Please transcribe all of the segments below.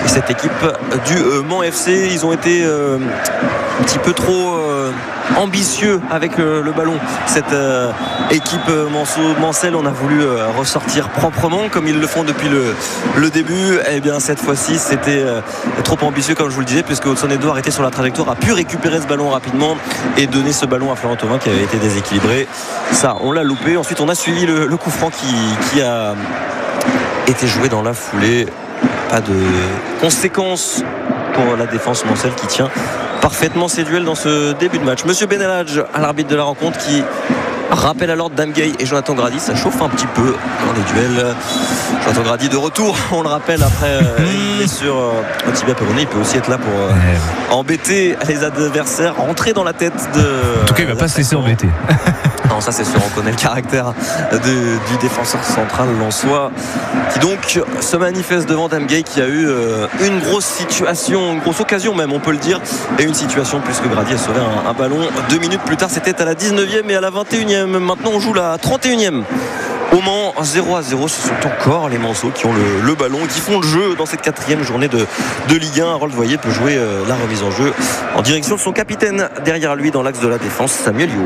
Et cette équipe du Mans FC, ils ont été un petit peu trop ambitieux avec le ballon. Cette équipe Mancel, on a voulu ressortir proprement comme ils le font depuis le début. Et bien cette fois-ci c'était trop ambitieux comme je vous le disais, puisque Hudson-Edouard était sur la trajectoire, a pu récupérer ce ballon rapidement et donner ce ballon à Florian Thauvin qui avait été déséquilibré. Ça on l'a loupé. Ensuite on a suivi le coup franc qui a été joué dans la foulée. Pas de conséquences pour la défense Mancel qui tient parfaitement ses duels dans ce début de match. Monsieur Benalhadj à l'arbitre de la rencontre qui rappelle à l'ordre Dame Gay et Jonathan Grady. Ça chauffe un petit peu dans les duels. Jonathan Grady de retour, on le rappelle, après une blessure au tibia péroné. Il peut aussi être là pour embêter les adversaires, rentrer dans la tête de... En tout cas il va pas se laisser embêter. Non, ça c'est sûr, on connaît le caractère du défenseur central lensois qui donc se manifeste devant Dame Gay qui a eu une grosse situation, une grosse occasion même on peut le dire, et une situation puisque Grady a sauvé un ballon 2 minutes plus tard. C'était à la 19e et à la 21e. Maintenant on joue la 31e. Au Mans, 0-0, ce sont encore les Manceaux qui ont le ballon, qui font le jeu dans cette 4e journée de Ligue 1. Harold Voyer peut jouer la remise en jeu en direction de son capitaine derrière lui dans l'axe de la défense, Samuel Yo.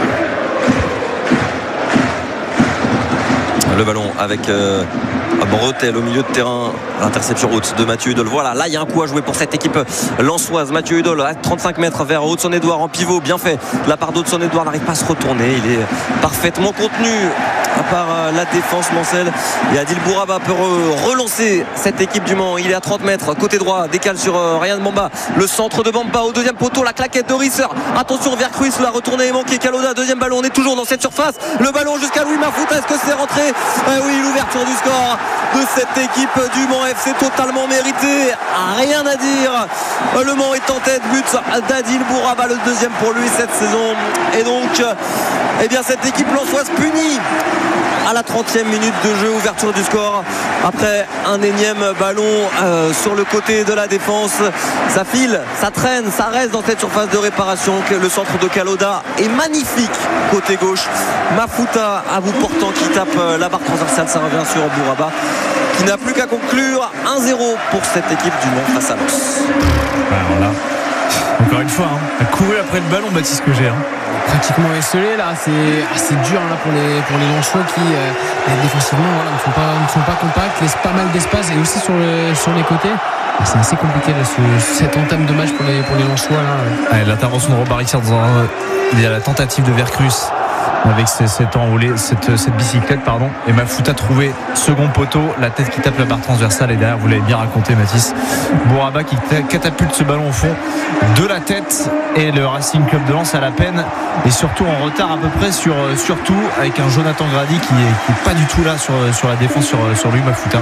Le ballon avec Bretel au milieu de terrain, l'interception haute de Mathieu Hudol. Voilà, là il y a un coup à jouer pour cette équipe lensoise. Mathieu Hudol à 35 mètres vers Hudson-Edouard en pivot, bien fait. La part d'Hudson-Edouard n'arrive pas à se retourner, il est parfaitement contenu par la défense Mancel. Et Adil Bouraba peut relancer cette équipe du Mans. Il est à 30 mètres, côté droit, décale sur Ryan Bamba. Le centre de Bamba au deuxième poteau, la claquette de Risser. Attention, Vercruis, la retournée est manquée. Caloda, deuxième ballon, on est toujours dans cette surface. Le ballon jusqu'à Louis Mafouta, est-ce que c'est rentré? Oui, l'ouverture du score de cette équipe du Mans FC, totalement méritée, rien à dire. Le Mans est en tête, but d'Adil Bouraba, le deuxième pour lui cette saison. Et donc eh bien cette équipe lensoise punie à la 30e minute de jeu, ouverture du score après un énième ballon sur le côté de la défense. Ça file, ça traîne, ça reste dans cette surface de réparation. Le centre de Caloda est magnifique côté gauche. Mafouta à bout portant qui tape la barre transversale, ça revient sur Bouraba qui n'a plus qu'à conclure 1-0 pour cette équipe du Mans face à Lens. Alors là, encore une fois, a couru après le ballon Baptiste Cogé. Pratiquement esselé là, c'est dur là pour les Lensois qui défensivement ne sont pas compacts, laissent pas mal d'espace et aussi sur les côtés. C'est assez compliqué là, cette entame de match pour les Lensois là. L'intervention de Robert Richard il y a la tentative de Vercruis avec cet enroulé, cette bicyclette pardon, et Mafouta trouvé second poteau, la tête qui tape la barre transversale et derrière, vous l'avez bien raconté Mathis, Bouraba qui catapulte ce ballon au fond de la tête et le Racing Club de Lens à la peine et surtout en retard à peu près surtout avec un Jonathan Grady qui est pas du tout là sur la défense sur lui Mafouta.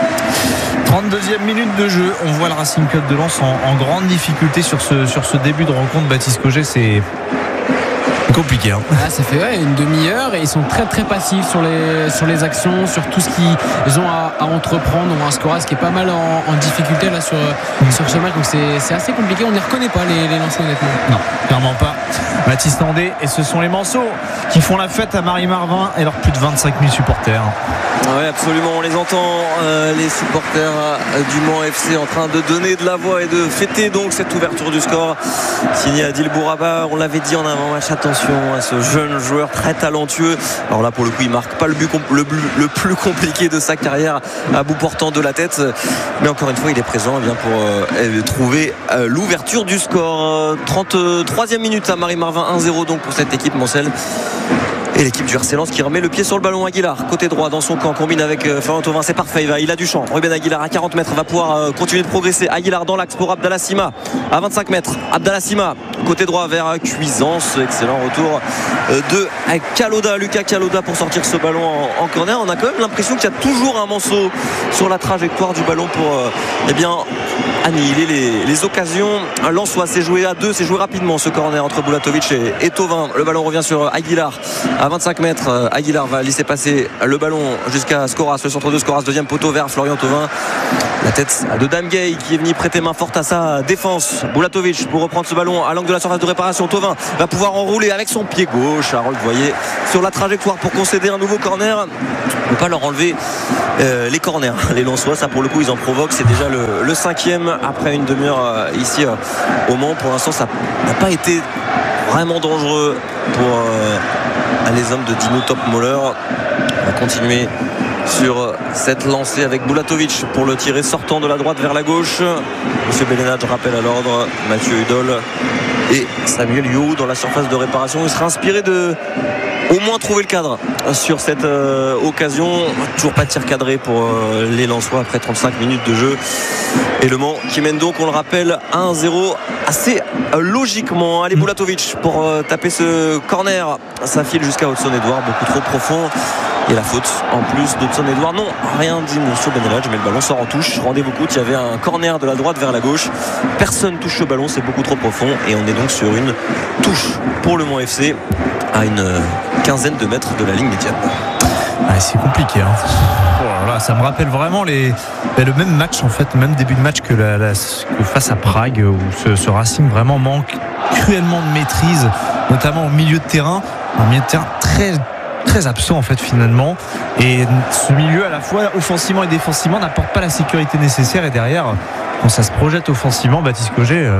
32e minute de jeu, on voit le Racing Club de Lens en grande difficulté sur ce début de rencontre. Baptiste Cogé, c'est compliqué. Ça fait une demi-heure et ils sont très très passifs sur les actions, sur tout ce qu'ils ont à entreprendre. On a un Scoras qui est pas mal en difficulté là sur ce match, donc c'est assez compliqué. On ne les reconnaît pas les lancers honnêtement. Non, clairement pas. Mathis Landé, et ce sont les Manceaux qui font la fête à Marie-Marvin et leurs plus de 25 000 supporters. Oui, absolument, on les entend, les supporters du Mans FC en train de donner de la voix et de fêter donc cette ouverture du score signé Adil Bouraba. On l'avait dit en avant-match, attention à ce jeune joueur très talentueux. Alors là pour le coup il marque pas le but le plus compliqué de sa carrière à bout portant de la tête, mais encore une fois il est présent pour trouver l'ouverture du score. 33e minute à Marie-Marvin, 1-0 donc pour cette équipe Mancel. Et l'équipe du RC Lens qui remet le pied sur le ballon. Aguilar, côté droit dans son camp, combine avec Florian Thauvin, c'est parfait, il a du champ. Ruben Aguilar à 40 mètres va pouvoir continuer de progresser. Aguilar dans l'axe pour Abdallah Sima à 25 mètres. Abdallah Sima, côté droit vers Cuisance. Excellent retour de Caloda, Lucas Caloda pour sortir ce ballon en corner. On a quand même l'impression qu'il y a toujours un Manceau sur la trajectoire du ballon pour annihiler les occasions. Lensois s'est joué à deux, s'est joué rapidement ce corner entre Bulatovic et Thauvin. Le ballon revient sur Aguilar à 25 mètres. Aguilar va laisser passer le ballon jusqu'à Scoras, le centre de Scoras, deuxième poteau vers Florian Thauvin. La tête de Damgay qui est venu prêter main forte à sa défense. Bulatovic pour reprendre ce ballon à l'angle de la surface de réparation. Thauvin va pouvoir enrouler avec son pied gauche. Harold Voyer sur la trajectoire pour concéder un nouveau corner. On ne peut pas leur enlever les corners, les Lensois. Ça pour le coup ils en provoquent. C'est déjà le 5e après une demi-heure ici au Mans. Pour l'instant ça n'a pas été vraiment dangereux pour les hommes de Dino Topmoller. On va continuer sur cette lancée avec Bulatovic pour le tirer sortant de la droite vers la gauche. Monsieur Belenadj rappelle à l'ordre Mathieu Hudol et Samuel You dans la surface de réparation. Il sera inspiré de au moins trouver le cadre sur cette occasion. Toujours pas de tir cadré pour les Lensois après 35 minutes de jeu. Et Le Mans qui mène donc, on le rappelle, 1-0 assez logiquement. Allez, Bulatovic pour taper ce corner. Ça file jusqu'à Hudson-Edouard, beaucoup trop profond. Et la faute en plus d'Hudson-Edouard. Non, rien dit monsieur Belenadj, mais le ballon sort en touche. Rendez-vous compte, il y avait un corner de la droite vers la gauche. Personne touche le ballon, c'est beaucoup trop profond. Et on est donc sur une touche pour le Mans FC à une quinzaine de mètres de la ligne médiane. C'est compliqué. Oh là là, ça me rappelle vraiment le même match, en fait, le même début de match que face à Prague, où ce Racing vraiment manque cruellement de maîtrise, notamment au milieu de terrain. Un milieu de terrain très absent en fait finalement, et ce milieu à la fois offensivement et défensivement n'apporte pas la sécurité nécessaire, et derrière quand ça se projette offensivement, Baptiste Cogé,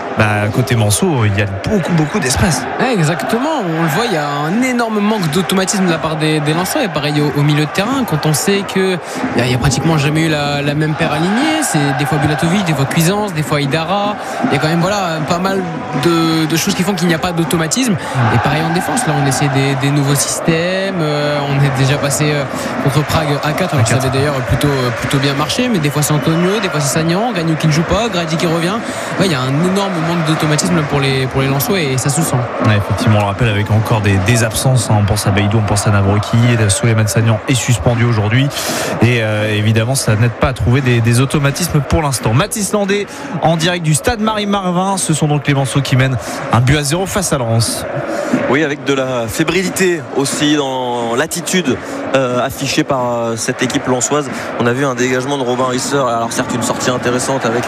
côté Manceau il y a beaucoup d'espace. Exactement, on le voit, il y a un énorme manque d'automatisme de la part des Lensois, et pareil au milieu de terrain, quand on sait qu'il n'y a pratiquement jamais eu la même paire alignée. C'est des fois Bulatovic, des fois Cuisance, des fois Idara. Il y a quand même pas mal de choses qui font qu'il n'y a pas d'automatisme. Et pareil en défense, là on essaie des nouveaux systèmes. On est déjà passé contre Prague à 4, alors que ça avait d'ailleurs plutôt bien marché, mais des fois c'est Antonio, des fois c'est Sagnan, Gagnou qui ne joue pas, Grady qui revient. Il y a un énorme manque d'automatisme pour les Lensois, et ça se sent. Effectivement, on le rappelle, avec encore des absences. On pense à Baïdou, on pense à Navroki. Souleymane Sagnan est suspendu aujourd'hui, et évidemment ça n'aide pas à trouver des automatismes pour l'instant. Mathis Landé en direct du stade Marie-Marvin. Ce sont donc les Lensois qui mènent 1-0 face à Lens. Oui, avec de la fébrilité aussi dans l'attitude affichée par cette équipe lensoise. On a vu un dégagement de Robin Risser, alors certes une sortie intéressante avec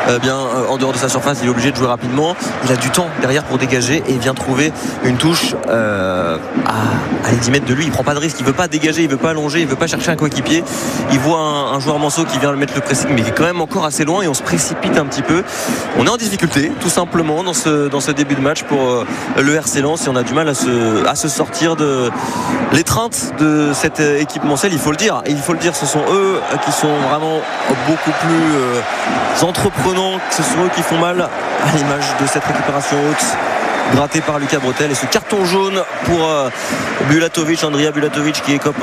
en dehors de sa surface, il est obligé de jouer rapidement, il a du temps derrière pour dégager et vient trouver une touche à 10 mètres de lui. Il prend pas de risque, il veut pas dégager, il veut pas allonger, il veut pas chercher un coéquipier. Il voit un joueur Manceau qui vient le mettre le pressing, mais qui est quand même encore assez loin, et on se précipite un petit peu. On est en difficulté tout simplement dans ce début de match pour le RC Lens, et on a du mal à se sortir de l'étreinte de cette équipe mancelle. Il faut le dire, ce sont eux qui sont vraiment beaucoup plus entreprenants, ce sont eux qui font mal, à l'image de cette récupération haute grattée par Lucas Bretel, et ce carton jaune pour Bulatovic, Andrea Bulatovic, qui écope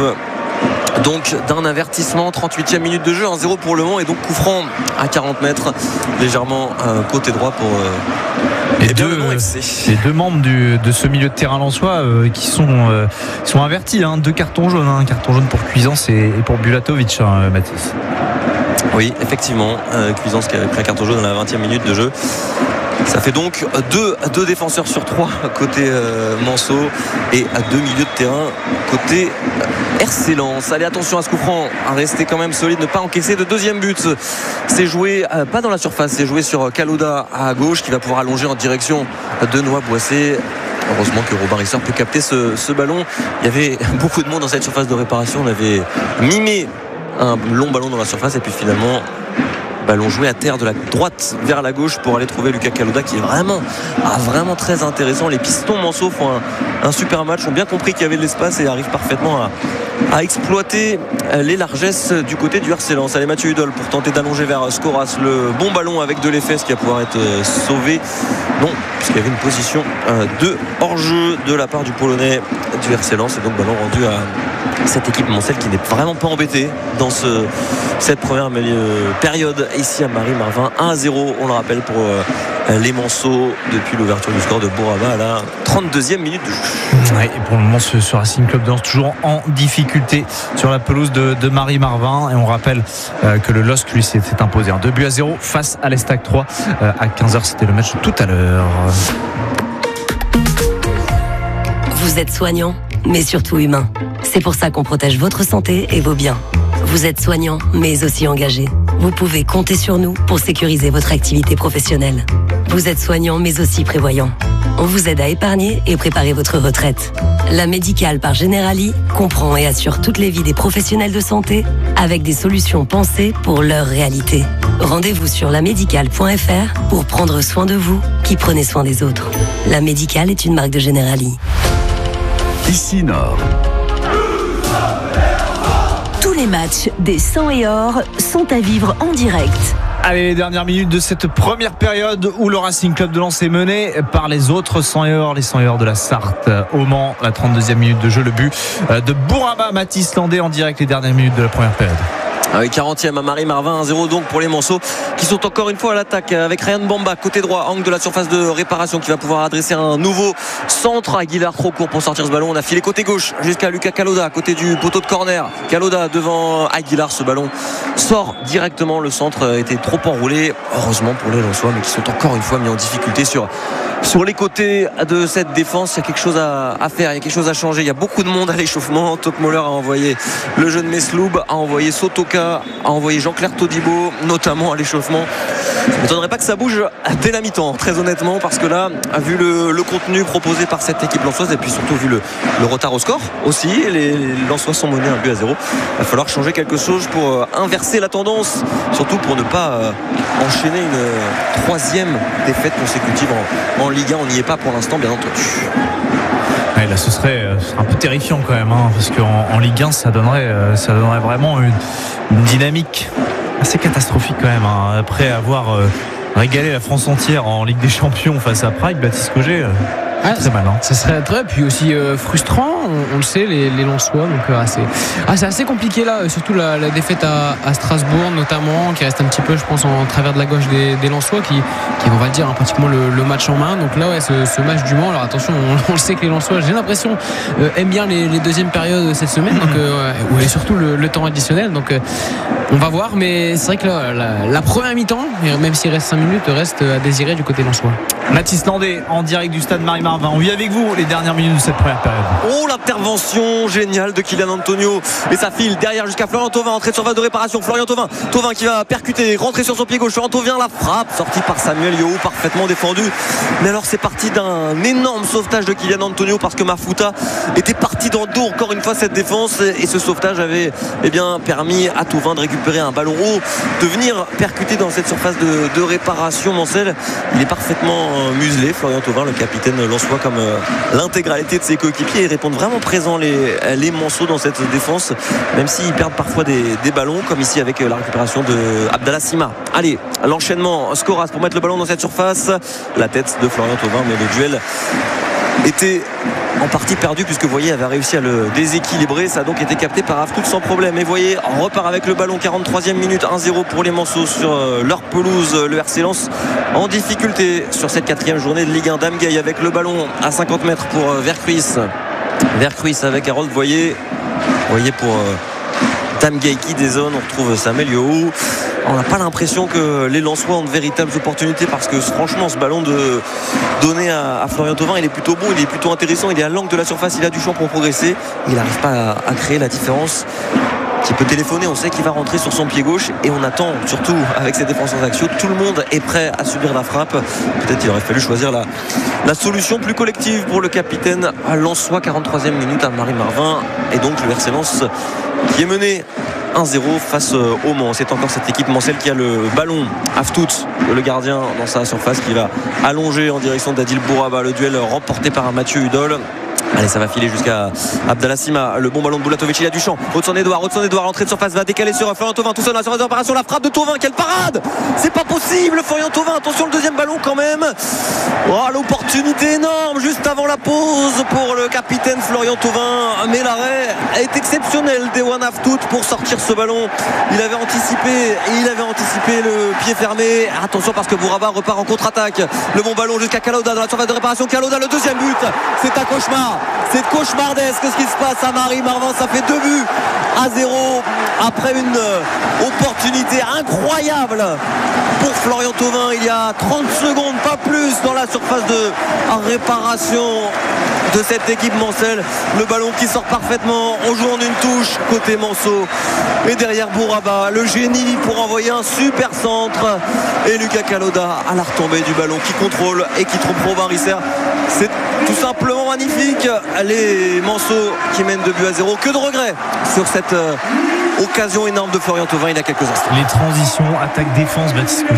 donc d'un avertissement. 38e minute de jeu, 1-0 pour Le Mans, et donc coup franc à 40 mètres légèrement côté droit pour les deux membres de ce milieu de terrain lensois qui sont avertis, 2 cartons jaunes, un carton jaune pour Cuisance et pour Bulatovic, Mathis. Oui, effectivement, Cuisance qui avait pris un carton jaune dans la 20e minute de jeu. Ça fait donc deux défenseurs sur 3 côté Manceau, et à 2 milieux de terrain côté RC Lens. Allez, attention à ce coup franc, à rester quand même solide, ne pas encaisser de deuxième but. C'est joué pas dans la surface, c'est joué sur Kalouda à gauche, qui va pouvoir allonger en direction de Noix-Boissé. Heureusement que Robin Risser peut capter ce ballon. Il y avait beaucoup de monde dans cette surface de réparation. On avait mimé un long ballon dans la surface, et puis finalement ballon joué à terre de la droite vers la gauche pour aller trouver Lucas Kalouda, qui est vraiment très intéressant. Les Pistons Manceau font un super match, ont bien compris qu'il y avait de l'espace et arrivent parfaitement à exploiter les largesses du côté du RC Lens. Allez, Mathieu Hudol pour tenter d'allonger vers Skoras, le bon ballon avec Delefès qui va pouvoir être sauvé. Non, puisqu'il y avait une position de hors-jeu de la part du Polonais du RC Lens, et donc ballon rendu à cette équipe mancelle qui n'est vraiment pas embêtée dans cette première période ici à Marie-Marvin. 1-0, on le rappelle, pour les Manceaux depuis l'ouverture du score de Bourama à la 32e minute de jeu. Et pour le moment, ce Racing Club de Lens toujours en difficulté sur la pelouse de Marie-Marvin, et on rappelle que le LOSC lui s'était imposé 2-0 face à l'Estac 3 à 15h. C'était le match tout à l'heure. Vous êtes soignant, mais surtout humain. C'est pour ça qu'on protège votre santé et vos biens. Vous êtes soignant, mais aussi engagé. vous pouvez compter sur nous pour sécuriser votre activité professionnelle. Vous êtes soignant mais aussi prévoyant. On vous aide à épargner et préparer votre retraite. La Médicale par Generali comprend et assure toutes les vies des professionnels de santé avec des solutions pensées pour leur réalité. Rendez-vous sur lamédicale.fr pour prendre soin de vous qui prenez soin des autres. La Médicale est une marque de Generali. Ici Nord. Tous les matchs des 100 et or sont à vivre en direct. Allez, les dernières minutes de cette première période où le Racing Club de Lens est mené par les autres 100 et or, les 100 et or de la Sarthe au Mans. La 32e minute de jeu, le but de Bourama Mathis Landé en direct, les dernières minutes de la première période. 40e à Marie-Marvin, 1-0 donc pour les Monceaux qui sont encore une fois à l'attaque avec Ryan Bamba côté droit, angle de la surface de réparation qui va pouvoir adresser un nouveau centre. Aguilar trop court pour sortir ce ballon. On a filé côté gauche jusqu'à Lucas Kaloda côté du poteau de corner. Kaloda devant Aguilar, ce ballon sort directement. Le centre était trop enroulé, heureusement pour les Lensois, mais qui sont encore une fois mis en difficulté sur les côtés de cette défense. Il y a quelque chose à faire, il y a quelque chose à changer. Il y a beaucoup de monde à l'échauffement. Topmoller a envoyé le jeune Mesloub, a envoyé Sotoka, a envoyé Jean-Claire Todibo notamment à l'échauffement. Ça ne m'étonnerait pas que ça bouge dès la mi-temps, très honnêtement, parce que là, vu le contenu proposé par cette équipe lensoise et puis surtout vu le retard au score aussi, les Lensois sont menés 1-0. Il va falloir changer quelque chose pour inverser la tendance, surtout pour ne pas enchaîner une troisième défaite consécutive en Ligue 1. On n'y est pas pour l'instant, bien entendu. Ouais, là, ce serait un peu terrifiant quand même, hein, parce qu'en Ligue 1, ça donnerait vraiment une dynamique assez catastrophique quand même, hein. Après avoir régalé la France entière en Ligue des Champions face à Prague, Baptiste Cogé, très mal, hein. Ça serait très, puis aussi frustrant, on le sait, les Lensois, donc c'est assez compliqué là, surtout la défaite à Strasbourg notamment, qui reste un petit peu, je pense, en travers de la gauche des Lensois, qui on va dire, hein, pratiquement le match en main. Donc là, ouais, ce match du Mans, alors attention, on le sait que les Lensois, j'ai l'impression, aiment bien les deuxièmes périodes cette semaine, donc et surtout le temps additionnel, donc on va voir, mais c'est vrai que la première mi-temps, même s'il reste 5 minutes, reste à désirer du côté lensois. Mathis Landé en direct du stade Marie-Marvin. On vit avec vous les dernières minutes de cette première période. Oh, l'intervention géniale de Kylian Antonio, et ça file derrière jusqu'à Florian Thauvin, entrée de surface de réparation. Florian Thauvin qui va percuter, rentrer sur son pied gauche. Florian Thauvin, la frappe sortie par Samuel Yoho, parfaitement défendu. Mais alors c'est parti d'un énorme sauvetage de Kylian Antonio, parce que Mafuta était parti dans le dos encore une fois cette défense, et ce sauvetage avait permis à Thauvin de récupérer un ballon haut, de venir percuter dans cette surface de réparation. Mancel, il est parfaitement muselé, Florian Thauvin, le capitaine lensois, comme l'intégralité de ses coéquipiers. Ils répondent vraiment présents les Monceaux dans cette défense, même s'ils perdent parfois des ballons, comme ici avec la récupération de Abdallah Sima. Allez, l'enchaînement Scoras pour mettre le ballon dans cette surface, la tête de Florian Thauvin, mais le duel était en partie perdu, puisque vous voyez, avait réussi à le déséquilibrer. Ça a donc été capté par Aftout sans problème. Et vous voyez, on repart avec le ballon. 43e minute, 1-0 pour les Monceaux sur leur pelouse. Le RC Lens en difficulté sur cette 4e journée de Ligue 1. Damgay avec le ballon à 50 mètres pour Vercruis avec Harold. Vous voyez pour Damgay qui dézone. On retrouve Samuel Yoho. On n'a pas l'impression que les Lensois ont de véritables opportunités, parce que franchement, ce ballon donné à Florian Thauvin, il est plutôt bon, il est plutôt intéressant, il est à l'angle de la surface, il a du champ pour progresser, il n'arrive pas à créer la différence. Qui peut téléphoner, on sait qu'il va rentrer sur son pied gauche, et on attend, surtout avec ses défenseurs axiaux, tout le monde est prêt à subir la frappe. Peut-être qu'il aurait fallu choisir la solution plus collective pour le capitaine lensois. 43e minute à Marie-Marvin, et donc le RC Lens qui est mené 1-0 face au Mans. C'est encore cette équipe mancelle qui a le ballon. Aftout, le gardien, dans sa surface, qui va allonger en direction d'Adil Bouraba. Le duel remporté par Mathieu Hudol. Allez, ça va filer jusqu'à Abdallah Sima. Le bon ballon de Bulatovic, il a du champ. Hudson-Edouard, l'entrée de surface va décaler sur Florian Thauvin, tout seul dans la surface d'opération. La frappe de Thauvin, quelle parade! C'est pas possible, Florian Thauvin. Attention, le deuxième ballon quand même. Oh, l'opportunité énorme juste avant la pause pour le capitaine Florian Thauvin. Mais l'arrêt est exceptionnel d'Ewan Aftout pour sortir ce ballon. Il avait anticipé le pied fermé. Attention, parce que Bouraba repart en contre-attaque. Le bon ballon jusqu'à Kaloda dans la surface de réparation. Kaloda, le deuxième but. C'est un cauchemar. C'est cauchemardesque ce qui se passe à Marie-Marvin. Ça fait 2 buts à 0 après une opportunité incroyable pour Florian Thauvin. Il y a 30 secondes, pas plus, dans la surface de réparation de cette équipe mancelle. Le ballon qui sort parfaitement. On joue en une touche côté Manceau. Et derrière Bouraba, le génie pour envoyer un super centre. Et Lucas Kaloda à la retombée du ballon qui contrôle et qui trompe Robin Risser. C'est tout simplement magnifique. Les Manceaux qui mènent 2-0. Que de regrets sur cette occasion énorme de Florian Thauvin il y a quelques instants. Les transitions, attaque, défense, Baptiste,